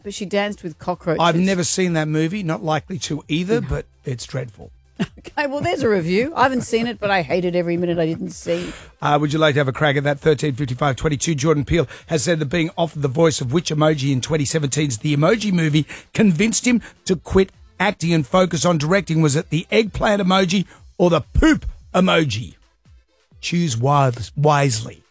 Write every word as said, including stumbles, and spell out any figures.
but she danced with cockroaches. I've never seen that movie, not likely to either, but it's dreadful. Okay, well, there's a review. I haven't seen it, but I hated every minute I didn't see. Uh, would you like to have a crack at that? thirteen fifty-five twenty-two. Jordan Peele has said that being offered the voice of which emoji in twenty seventeen's The Emoji Movie convinced him to quit acting and focus on directing. Was it the eggplant emoji or the poop emoji? Choose wise- wisely.